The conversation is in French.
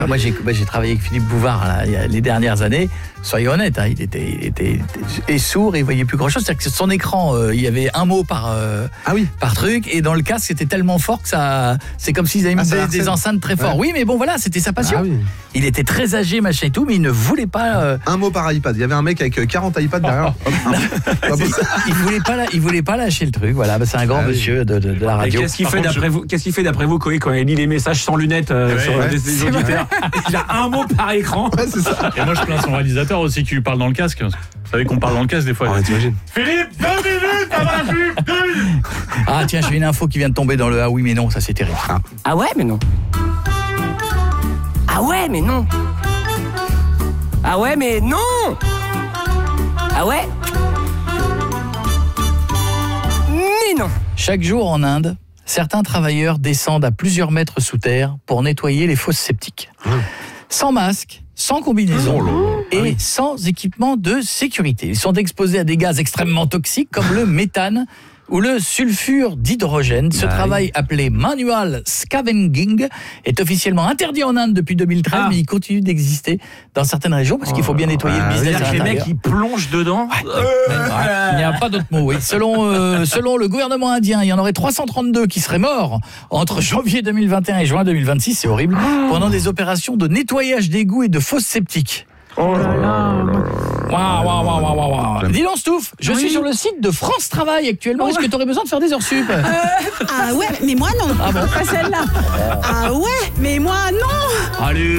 Moi, j'ai travaillé avec Philippe Bouvard là, les dernières années. Soyez honnête, hein, il était sourd et il voyait plus grand-chose. C'est-à-dire que son écran, il y avait un mot par truc. Et dans le casque, c'était tellement fort que c'est comme s'ils avaient mis des enceintes très fortes. Oui, mais bon, voilà, c'était sa passion. Ah, oui. Il était très âgé, machin et tout, mais il ne voulait pas... Un mot par iPad. Il y avait un mec avec 40 iPads derrière. Il voulait pas lâcher le truc. Voilà, c'est un grand monsieur de la radio. Qu'est-ce qu'il fait d'après vous, Koé, quand il lit les messages sans lunettes sur des auditeurs? Il a un mot par écran. Ouais, c'est ça. Et moi, je plains son réalisateur aussi qui lui parle dans le casque. Vous savez qu'on parle dans le casque des fois. Ouais, t'imagines. Philippe, 2 minutes, ça va, Philippe, 2 minutes. Ah tiens, j'ai une info qui vient de tomber dans le ah oui mais non, ça c'est terrible. Ah ouais, mais non. Ah ouais, mais non. Ah ouais, mais non. Ah ouais. Mais non. Chaque jour en Inde, certains travailleurs descendent à plusieurs mètres sous terre pour nettoyer les fosses septiques. Sans masque, sans combinaison et sans équipement de sécurité. Ils sont exposés à des gaz extrêmement toxiques comme le méthane ou le sulfure d'hydrogène. Ce travail appelé manual scavenging est officiellement interdit en Inde depuis 2013, mais il continue d'exister dans certaines régions parce qu'il faut bien nettoyer le business. C'est-à-dire que les mecs, ils plongent dedans. Il n'y a pas d'autre mot, oui. Selon le gouvernement indien, il y en aurait 332 qui seraient morts entre janvier 2021 et juin 2026, c'est horrible, pendant des opérations de nettoyage d'égouts et de fosses septiques. Oh là là. Waouh. Dis donc, Stouff, je suis sur le site de France Travail actuellement. Est-ce que tu aurais besoin de faire des heures sup? Ah ouais, mais moi non. Ah bon? Pas celle-là. Ah ouais, mais moi non. Allez.